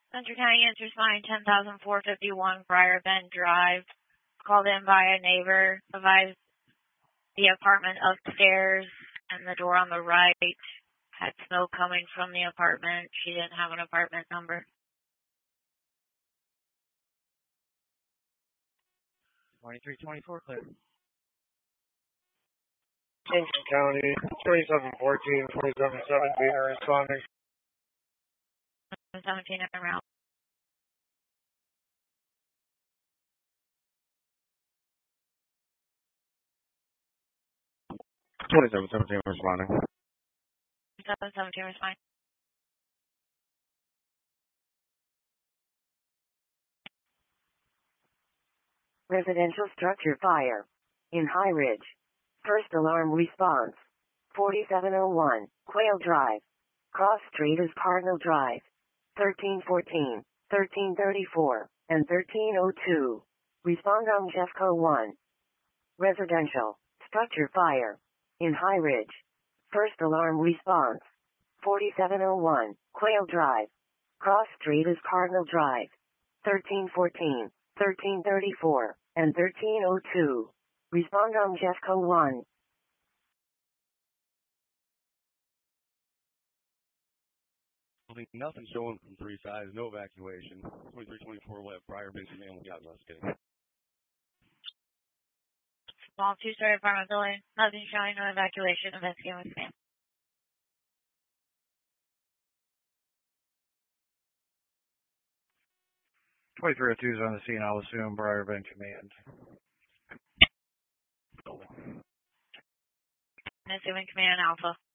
Central County Answers Line 10,451 Briar Bend Drive. Called in by a neighbor, advised the apartment upstairs and the door on the right had smoke coming from the apartment. She didn't have an apartment number. 2324, clear. Central County, 2714, 2717 are responding. 17 en route. Responding. 17 responding. Residential structure fire. In High Ridge. First alarm response. 4701, Quail Drive. Cross Street is Cardinal Drive. 1314, 1334, and 1302. Respond on Jeffco 1. Residential structure fire. In High Ridge. First alarm response. 4701, Quail Drive. Cross Street is Cardinal Drive. 1314, 1334, and 1302. Respond on Jeffco 1. Nothing showing from 3 sides, no evacuation. 2324 left, Briar Bend Command, we got investigating. Small two-story apartment building. Nothing showing, no evacuation. Investigating with spam. 2302 is on the scene, I'll assume Briar Bend Command. Assuming Command Alpha.